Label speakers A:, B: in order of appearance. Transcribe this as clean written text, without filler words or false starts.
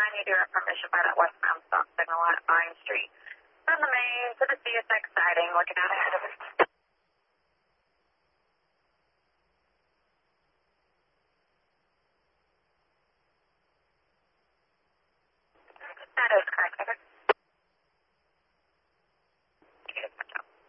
A: need your permission by that westbound stop signal at Vine Street. From the main to the CSX siding, looking out ahead of us. That is correct, sir.